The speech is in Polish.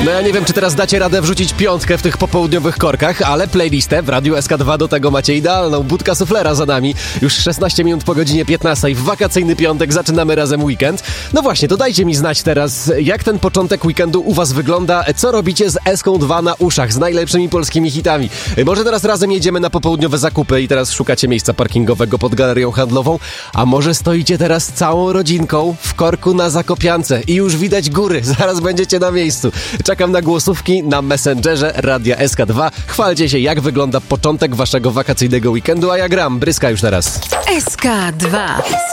No ja nie wiem, czy teraz dacie radę wrzucić piątkę w tych popołudniowych korkach, ale playlistę w Radiu SK2 do tego macie idealną. Budka suflera za nami. Już 16 minut po godzinie 15. W wakacyjny piątek zaczynamy razem weekend. No właśnie, to dajcie mi znać teraz, jak ten początek weekendu u was wygląda. Co robicie z Eską2 na uszach, z najlepszymi polskimi hitami. Może teraz razem jedziemy na popołudniowe zakupy i teraz szukacie miejsca parkingowego pod galerią handlową, a może stoicie teraz całą rodzinką w korku na Zakopiance i już widać góry. Zaraz będziecie na miejscu. Czekam na głosówki na Messengerze Radia SK2. Chwalcie się, jak wygląda początek waszego wakacyjnego weekendu, a ja gram. Bryska już teraz. SK2.